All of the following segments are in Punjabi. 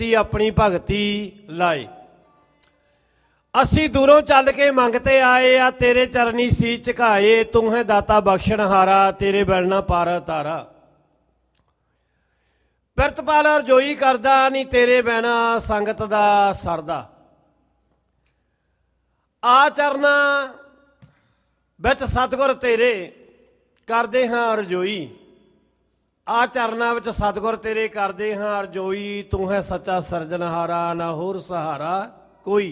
अपनी भगती लाए। असी दूरों चल के मंगते आए आ तेरे चरनी सी झुकाए। तू है दाता बख्शण हारा तेरे बैलना पार तारा। पिरतपाल रजोई करदा नी तेरे बैना संगत दा सरदा। आ चरना बिच सतगुर तेरे करदे हां रजोई। आ चरना विच सतगुर तेरे करदे हां रजोई। तू है सच्चा सरजनहारा ना होर सहारा कोई।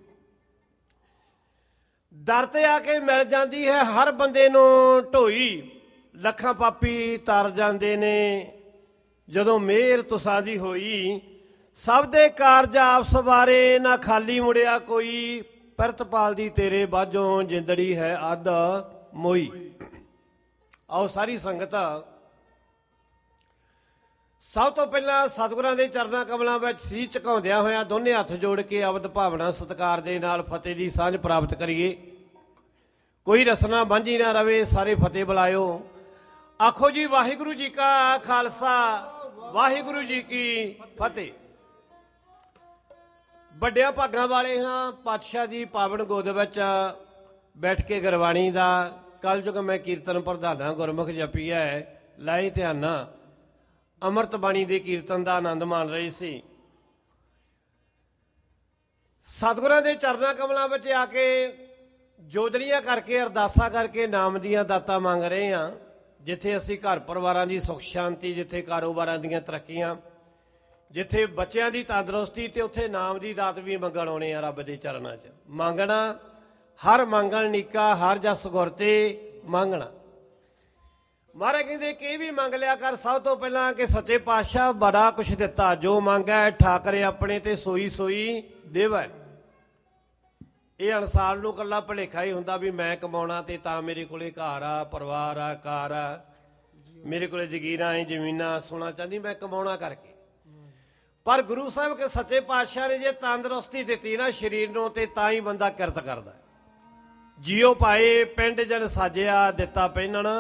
दर ते आके मिल जाती है हर बंदे नूं ढोई। लखां पापी तर जांदे ने जदों मेहर तुसां दी होई। सब दे कारज आपस बारे ना खाली मुड़िया कोई। पिरतपाल दी तेरे बाझों जिंदड़ी है अध मोई। आओ सारी संगत सब तो पहला सतगुरां दे चरनां कमलां विच सीस झुकाउंदियां होइआं दोने हत्थ जोड़ के अवध भावना सत्कार दे नाल फतेह दी सांझ प्राप्त करिए। कोई रसना बांझी ना रवे सारे फतेह बुलायो। आखो जी वाहिगुरू जी का खालसा वाहिगुरू जी की फतेह। ਵੱਡਿਆਂ ਭਾਗਾਂ ਵਾਲੇ ਹਾਂ ਪਾਤਸ਼ਾਹ ਦੀ ਪਾਵਨ ਗੋਦ ਵਿੱਚ ਬੈਠ ਕੇ ਗੁਰਬਾਣੀ ਦਾ ਕਲਯੁਗ ਮੈਂ ਕੀਰਤਨ ਪ੍ਰਧਾਨਾ ਗੁਰਮੁਖ ਜਪੀ ਹੈ ਲਾਏ ਧਿਆਨਾ। ਅੰਮ੍ਰਿਤ ਬਾਣੀ ਦੇ ਕੀਰਤਨ ਦਾ ਆਨੰਦ ਮਾਣ ਰਹੇ ਸੀ। ਸਤਿਗੁਰਾਂ ਦੇ ਚਰਨਾਂ ਕਮਲਾਂ ਵਿੱਚ ਆ ਕੇ ਜੋਦੜੀਆਂ ਕਰਕੇ ਅਰਦਾਸਾਂ ਕਰਕੇ ਨਾਮ ਦੀਆਂ ਦਾਤਾਂ ਮੰਗ ਰਹੇ ਹਾਂ। ਜਿੱਥੇ ਅਸੀਂ ਘਰ ਪਰਿਵਾਰਾਂ ਦੀ ਸੁੱਖ ਸ਼ਾਂਤੀ, ਜਿੱਥੇ ਕਾਰੋਬਾਰਾਂ ਦੀਆਂ ਤਰੱਕੀਆਂ, ਜਿੱਥੇ ਬੱਚਿਆਂ ਦੀ ਤੰਦਰੁਸਤੀ, ਤੇ ਉੱਥੇ ਨਾਮ ਦੀ ਦਾਤ ਵੀ ਮੰਗਣ ਆਉਣੇ ਆ ਰੱਬ ਦੇ ਚਰਨਾਂ 'ਚ। ਮੰਗਣਾ ਹਰ ਮੰਗਣ ਨੀਕਾ ਹਰ ਜਸ ਗੁਰ ਤੇ ਮੰਗਣਾ। ਮਹਾਰਾਜ ਕਹਿੰਦੇ ਕਿ ਇਹ ਵੀ ਮੰਗ ਲਿਆ ਕਰ ਸਭ ਤੋਂ ਪਹਿਲਾਂ ਕਿ ਸੱਚੇ ਪਾਤਸ਼ਾਹ ਬੜਾ ਕੁਛ ਦਿੱਤਾ। ਜੋ ਮੰਗੈ ਠਾਕਰੇ ਆਪਣੇ ਤੇ ਸੋਈ ਸੋਈ ਦੇਵੈ। ਇਹ ਇਨਸਾਨ ਨੂੰ ਇਕੱਲਾ ਭੁਲੇਖਾ ਹੀ ਹੁੰਦਾ ਵੀ ਮੈਂ ਕਮਾਉਣਾ ਤੇ ਤਾਂ ਮੇਰੇ ਕੋਲੇ ਘਰ ਆ, ਪਰਿਵਾਰ ਆ, ਕਾਰ ਆ, ਮੇਰੇ ਕੋਲੇ ਜ਼ਗੀਰਾਂ ਜ਼ਮੀਨਾਂ, ਸੋਨਾ ਚਾਂਦੀ, ਮੈਂ ਕਮਾਉਣਾ ਕਰਕੇ। ਪਰ ਗੁਰੂ ਸਾਹਿਬ ਕੇ ਸੱਚੇ ਪਾਤਸ਼ਾਹ ਨੇ ਜੇ ਤੰਦਰੁਸਤੀ ਦਿੱਤੀ ਨਾ ਸਰੀਰ ਨੂੰ ਤੇ ਤਾਂ ਹੀ ਬੰਦਾ ਕਿਰਤ ਕਰਦਾ। ਜਿਉ ਪਾਏ ਪਿੰਡ ਜਨ ਸਾਜਿਆ ਦਿੱਤਾ ਪਹਿਨਣ